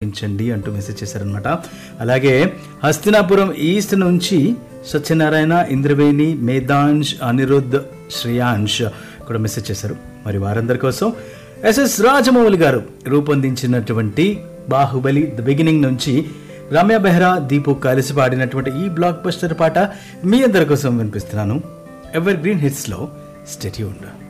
వినిపించండి అంటూ మెసేజ్ చేశారనమాట. అలాగే హస్తినాపురం ఈస్ట్ నుంచి సత్యనారాయణ, ఇంద్రవేణి, మేధాంష్, అనిరుద్ధ్, శ్రేయాంష్ కూడా మెసేజ్ చేశారు. మరి వారందరి కోసం ఎస్ఎస్ రాజమౌళి గారు రూపొందించినటువంటి బాహుబలి ది బిగినింగ్ నుంచి రమ్య బెహ్రా, దీపు కలిసి పాడినటువంటి ఈ బ్లాక్ బస్టర్ పాట మీ అందరి కోసం వినిపిస్తున్నాను. Ever green హిట్స్లో stay tuned.